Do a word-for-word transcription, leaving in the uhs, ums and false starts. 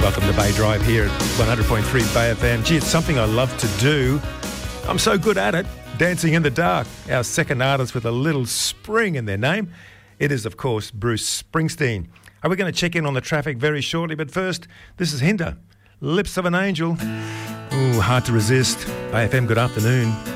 Welcome to Bay Drive here at one hundred point three Bay F M. Gee, it's something I love to do. I'm so good at it. Dancing in the Dark. Our second artist with a little spring in their name. It is, of course, Bruce Springsteen. Are we going to check in on the traffic very shortly? But first, this is Hinder. Lips of an Angel. Ooh, hard to resist. Bay F M, good afternoon.